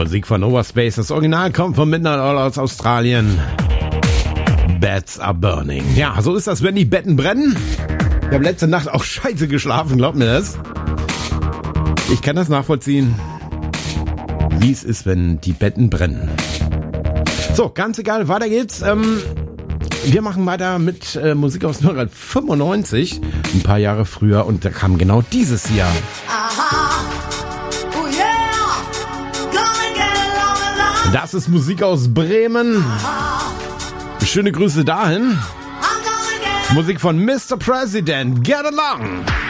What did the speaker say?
Musik von Overspace. Das Original kommt von Midnight Oil aus Australien. Beds are burning. Ja, so ist das, wenn die Betten brennen. Ich habe letzte Nacht auch scheiße geschlafen, glaubt mir das. Ich kann das nachvollziehen, wie es ist, wenn die Betten brennen. So, ganz egal, weiter geht's. Wir machen weiter mit Musik aus 1995, ein paar Jahre früher, und da kam genau dieses hier. Das ist Musik aus Bremen. Schöne Grüße dahin. Musik von Mr. President. Get along.